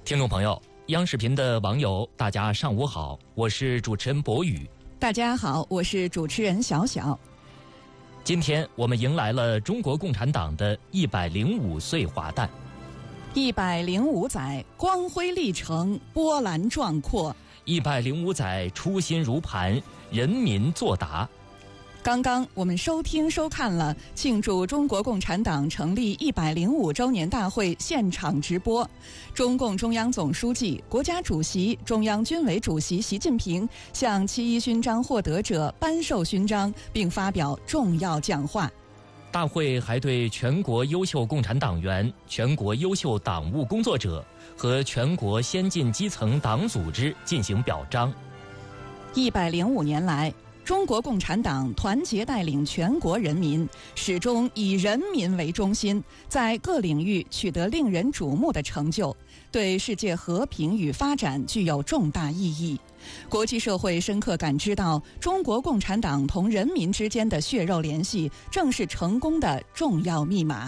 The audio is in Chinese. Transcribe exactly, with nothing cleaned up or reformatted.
听众朋友，央视频的网友，大家上午好，我是主持人博宇。 大家好，我是主持人小小。 今天我们迎来了中国共产党的一百零五岁华诞。 一百零五载，光辉历程，波澜壮阔； 一百零五载，初心如磐，人民作答。 刚刚我们收听收看了庆祝中国共产党成立一百零五周年大会现场直播，中共中央总书记、国家主席、中央军委主席习近平向七一勋章获得者颁授勋章，并发表重要讲话。 大会还对全国优秀共产党员、全国优秀党务工作者和全国先进基层党组织进行表彰。 一百零五年来，中国共产党团结带领全国人民，始终以人民为中心，在各领域取得令人瞩目的成就，对世界和平与发展具有重大意义。国际社会深刻感知到，中国共产党同人民之间的血肉联系，正是成功的重要密码。